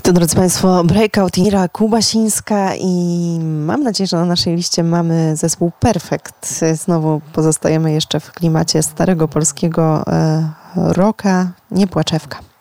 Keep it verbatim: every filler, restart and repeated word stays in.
To, drodzy Państwo, Breakout, Ira Kubasińska i mam nadzieję, że na naszej liście mamy zespół Perfekt. Znowu pozostajemy jeszcze w klimacie starego polskiego e, rocka, nie płaczewka.